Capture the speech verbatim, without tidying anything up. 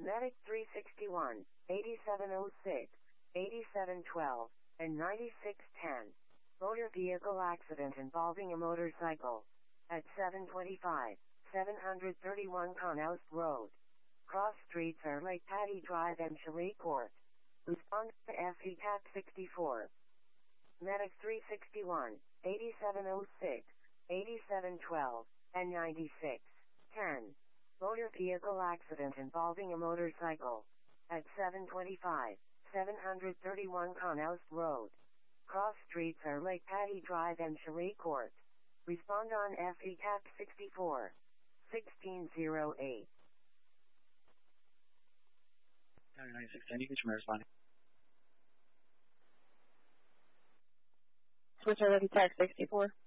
Medic three sixty-one, eighty-seven oh six, eighty-seven twelve, and ninety-six ten. Motor vehicle accident involving a motorcycle. At seven twenty-five, seven thirty-one Connaught Road. Cross streets are Lake Patty Drive and Cherie Court. Respond to F E C A T sixty-four. Medic three sixty-one, eighty-seven oh six, eighty-seven twelve, and ninety-six ten. Motor vehicle accident involving a motorcycle. At seven twenty-five, seven thirty-one Connaught Road. Cross streets are Lake Patty Drive and Cherie Court. Respond on F E C A T sixty-four. sixteen oh eight. County ninety-six ten, you can responding. Switch over to Tech sixty-four.